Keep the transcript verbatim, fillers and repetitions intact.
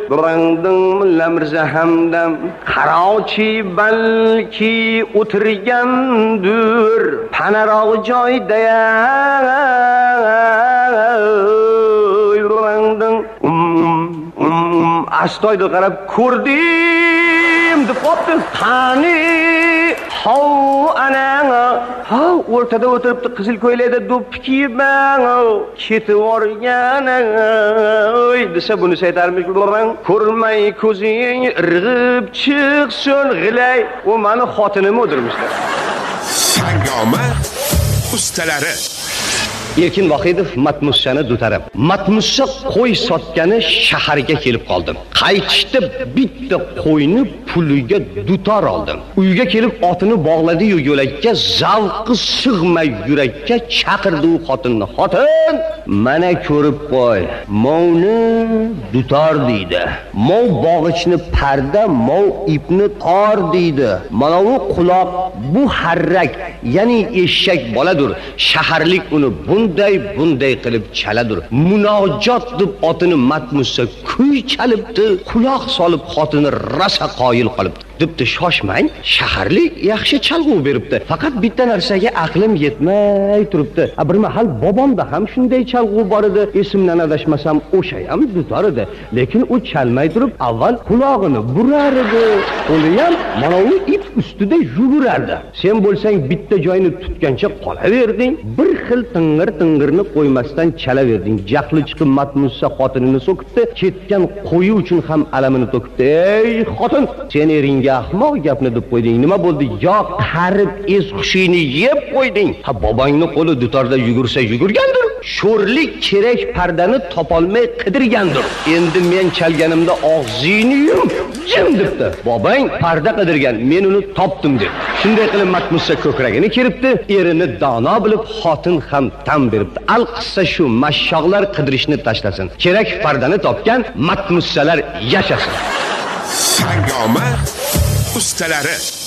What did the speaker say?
Durangding mulla mirza hamdam qarochi balki o'tirgandir panaroq joyda durangding astoyda qarab ko'rdim deb qopti qani hav ananga ha o'rtada o'tiribdi qizil ko'ylakda do'ppi kiyib ketib borgan oy desa buni aytarmish ko'rmay ko'zing irg'ib chiqsin g'ilay u mani xotinimni o'ldirmishlar. Sangoma ustalari Erkin Vohidov Matmussani dutarib. Matmussa qo'y sotgani shaharga kelib qoldim. Qaytishda bitta qo'yni puliga dutor oldim. Uyga kelib otini bog'ladi-yu yo'lakka zavqi sig'may yurakka chaqirdi u xotinni. Xotin, mana ko'rib qo'y. Movni dutor deydi. Mov bog'ichni parda, mov ipni tor deydi. Mana bu quloq, bu harrak, ya'ni eshak boladir. Shaharlik uni bunday bunday qilib chaladir. Munojot deb otini Matmussa kuy chalibdi, quloq solib xotini rasa qoyil qolibdi. Debdi shoshmang, shaharlik yaxshi chalg'u beribdi. Faqat bitta narsaga aqlim yetmay turibdi. Bir mahal bobomda ham shunday chalg'u bor edi. Esimdan adashmasam o'sha ham dutor edi. Lekin u chalmay turib avval qulog'ini burar edi. Uni ham mana u ip ustida yugurardi. Sen bo'lsang bitta joyini tutgancha qolaverding, bir xil ting'ir ting'irni qo'ymasdan chalaverding. Jahli chiqib Matmussa xotinini so'kibdi, ketgan qo'yi uchun ham alamini to'kibdi. Ey xotin, sen eringa ahmoq gapni deb qo'yding. Nima bo'ldi? Yo qarib es xushini yeb qo'yding. Ha bobongni qo'li dutorda yugursa yugurgandir. Sho'rlik kerak pardani topolmay qidirgandir. Endi men chalganimda og'zingni yum, jim debdi. Bobang parda qidirgan, men uni topdim deb. Shunday qilib Matmussa ko'kragini keribdi, erini dono bilib xotin ham tam beribdi. Al qissa shu, mashshoqlar qidirishni tashlasin. Kerak pardani topgan Matmussalar yashasin. Sangoma ustalari